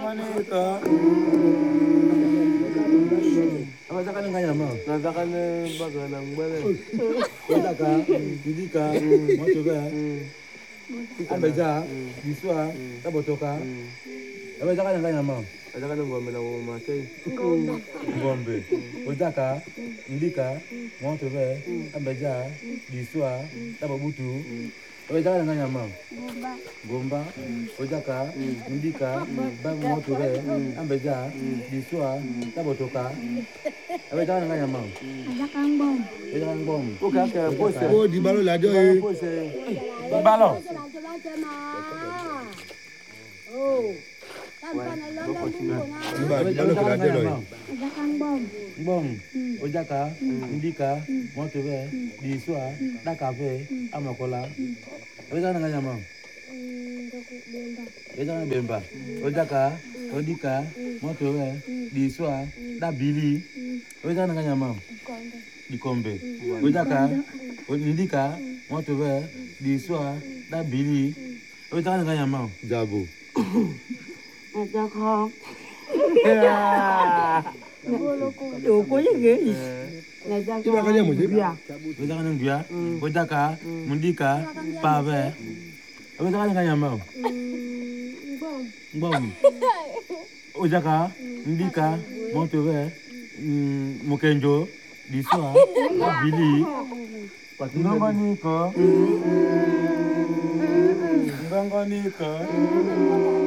Maneka. Abazaka nganyama. Nataka ne bagana mbele. Ojaka, ndika, motobe. Abeja, biswa, tabotoka. Abazaka nganyama. Nataka ne ngombe na ngoma kai. Ngombe. Ojaka, ndika, motobe. Abeja, biswa, tabobutu. Abazaka nganyama. Gomba, Ojaka, Ndika, Motobe, Ambeja, Biswa, Tabotoka. Abazaka nganyama. Ojaka ngom. Oka pose. Oh, di balo la joye. Pose. Balo. Di balo la joye. Ngom, Ojaka, Ndika, Motobe, Biswa, Dakabe, Amakola. Abazaka nganyama. Ojaka Bemba, Ojaka, Ondika, Motobe, Biswa, Dabili. Ojaka nganyama. Dikombe. Ojaka, Ndika, Motobe, Biswa, Dabili. Ojaka nganyama. Jabo. Iba kanya mo je. Ojaka Nguya, Ojaka, Mundika, Pave. Ojaka nganyama. Ngom. Ojaka, Ndika, Motobe, Mokenjo, Biswa, Dabili. Ngongoniko. Ngongoniko.